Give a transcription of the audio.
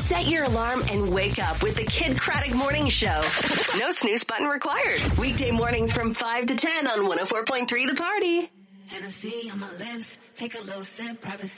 Set your alarm and wake up with the Kid Craddock Morning Show. No snooze button required. Weekday mornings from 5 to 10 on 104.3 The Party. Hennessy on my lips, take a little sip, privacy